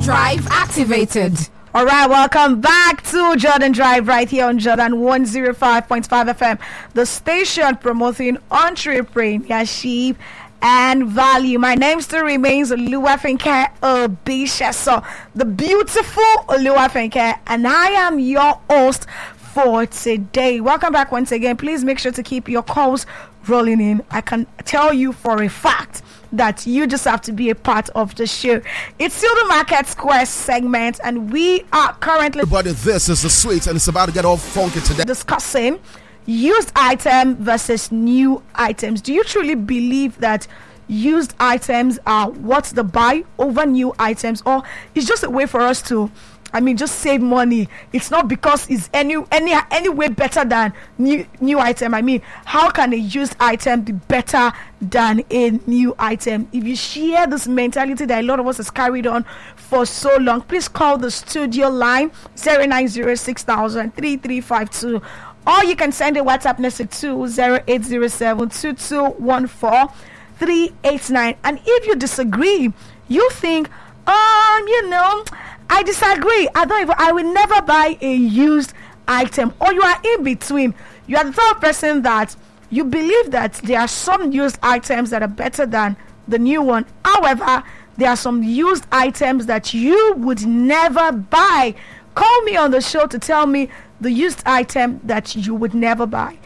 Drive activated. All right, welcome back to Jordan Drive right here on Jordan 105.5 FM, the station promoting entrepreneurship and value. My name still remains Oluwafinke Obisheso, the beautiful Oluwafinke, and I am your host for today. Welcome back once again. Please make sure to keep your calls rolling in. I can tell you for a fact that you just have to be a part of the show. It's still the Market Square segment, and we are currently this is the sweet, and it's about to get all funky today, discussing used item versus new items. Do you truly believe that used items are worth the buy over new items, or it's just a way for us to just save money? It's not because it's any way better than new item. How can a used item be better than a new item? If you share this mentality that a lot of us has carried on for so long, please call the studio line 0906003352, or you can send a WhatsApp message to 08072214-389. And if you disagree, you think, I disagree, I will never buy a used item, or you are in between. You are the type of person that you believe that there are some used items that are better than the new one. However, there are some used items that you would never buy. Call me on the show to tell me the used item that you would never buy.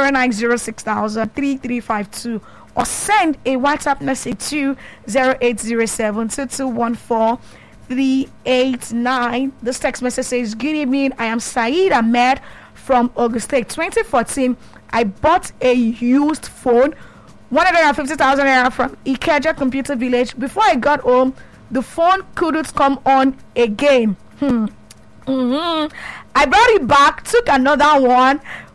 0906003352, or send a WhatsApp message to 08072214-389. This text message says, "Good evening, I am Saeed Ahmed from Ogun State. 2014, I bought a used phone, 150,000 naira from Ikeja Computer Village. Before I got home, the phone couldn't come on again. I brought it back, took another one,